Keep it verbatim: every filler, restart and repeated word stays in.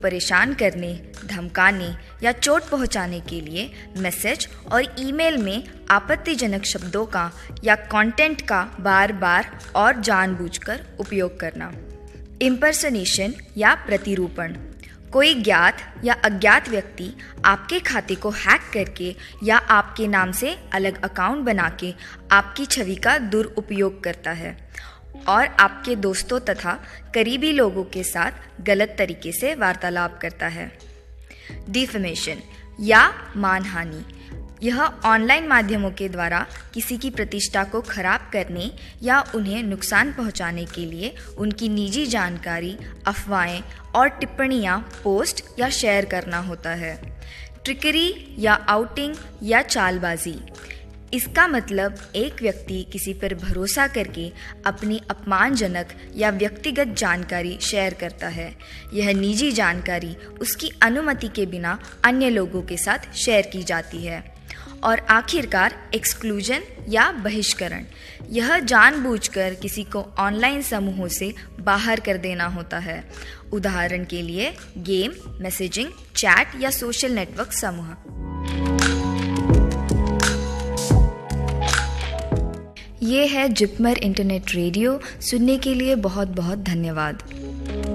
परेशान करने, धमकाने या चोट पहुंचाने के लिए मैसेज और ईमेल में आपत्तिजनक शब्दों का या कंटेंट का बार बार और जानबूझकर उपयोग करना। इम्पर्सनेशन या प्रतिरूपण। कोई ज्ञात या अज्ञात व्यक्ति आपके खाते को हैक करके या आपके नाम से अलग अकाउंट बना के आपकी छवि का दुरुपयोग करता है और आपके दोस्तों तथा करीबी लोगों के साथ गलत तरीके से वार्तालाप करता है। डिफेमेशन या मानहानि। यह ऑनलाइन माध्यमों के द्वारा किसी की प्रतिष्ठा को खराब करने या उन्हें नुकसान पहुंचाने के लिए उनकी निजी जानकारी, अफवाहें और टिप्पणियां पोस्ट या शेयर करना होता है। ट्रिकरी या आउटिंग या चालबाजी। इसका मतलब एक व्यक्ति किसी पर भरोसा करके अपनी अपमानजनक या व्यक्तिगत जानकारी शेयर करता है। यह निजी जानकारी उसकी अनुमति के बिना अन्य लोगों के साथ शेयर की जाती है। और आखिरकार एक्सक्लूजन या बहिष्करण। यह जानबूझकर किसी को ऑनलाइन समूहों से बाहर कर देना होता है। उदाहरण के लिए गेम, मैसेजिंग, चैट या सोशल नेटवर्क समूह। ये है जिपमर इंटरनेट रेडियो। सुनने के लिए बहुत बहुत धन्यवाद।